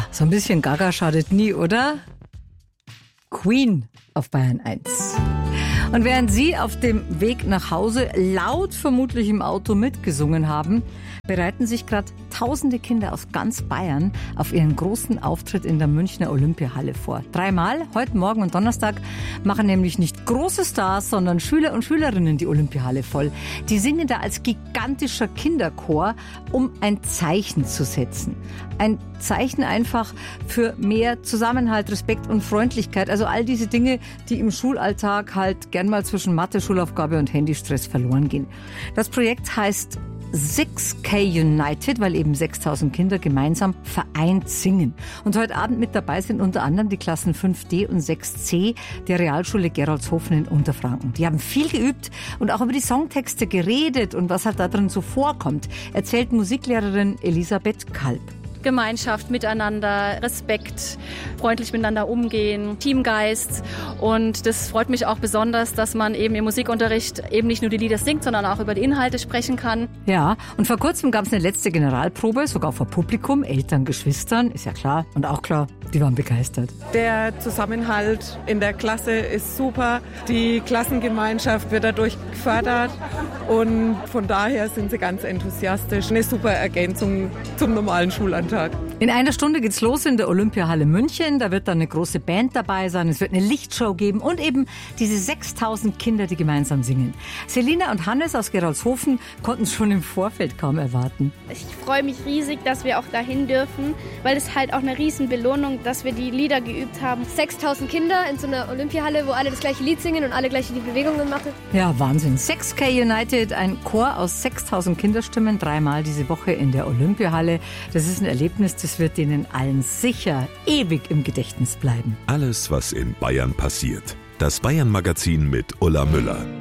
So ein bisschen Gaga schadet nie, oder? Queen auf Bayern 1. Und während Sie auf dem Weg nach Hause laut vermutlich im Auto mitgesungen haben, bereiten sich gerade tausende Kinder aus ganz Bayern auf ihren großen Auftritt in der Münchner Olympiahalle vor. 3-mal, heute Morgen und Donnerstag, machen nämlich nicht große Stars, sondern Schüler und Schülerinnen die Olympiahalle voll. Die singen da als gigantischer Kinderchor, um ein Zeichen zu setzen. Ein Zeichen einfach für mehr Zusammenhalt, Respekt und Freundlichkeit. Also all diese Dinge, die im Schulalltag halt gern mal zwischen Mathe, Schulaufgabe und Handystress verloren gehen. Das Projekt heißt 6K United, weil eben 6000 Kinder gemeinsam vereint singen. Und heute Abend mit dabei sind unter anderem die Klassen 5D und 6C der Realschule Geroldshofen in Unterfranken. Die haben viel geübt und auch über die Songtexte geredet und was halt da drin so vorkommt, erzählt Musiklehrerin Elisabeth Kalb. Gemeinschaft, Miteinander, Respekt, freundlich miteinander umgehen, Teamgeist. Und das freut mich auch besonders, dass man eben im Musikunterricht eben nicht nur die Lieder singt, sondern auch über die Inhalte sprechen kann. Ja, und vor kurzem gab es eine letzte Generalprobe, sogar vor Publikum, Eltern, Geschwistern, ist ja klar. Und auch klar, die waren begeistert. Der Zusammenhalt in der Klasse ist super. Die Klassengemeinschaft wird dadurch gefördert. Und von daher sind sie ganz enthusiastisch. Eine super Ergänzung zum normalen Schulalltag. In einer Stunde geht's los in der Olympiahalle München. Da wird dann eine große Band dabei sein. Es wird eine Lichtshow geben und eben diese 6000 Kinder, die gemeinsam singen. Selina und Hannes aus Geroldshofen konnten es schon im Vorfeld kaum erwarten. Ich freue mich riesig, dass wir auch dahin dürfen, weil es halt auch eine riesen Belohnung, dass wir die Lieder geübt haben. 6000 Kinder in so einer Olympiahalle, wo alle das gleiche Lied singen und alle gleiche die Bewegungen machen. Ja, Wahnsinn. 6K United, ein Chor aus 6000 Kinderstimmen, 3-mal diese Woche in der Olympiahalle. Das ist ein Erlebnis, das wird Ihnen allen sicher ewig im Gedächtnis bleiben. Alles, was in Bayern passiert. Das Bayern-Magazin mit Ulla Müller.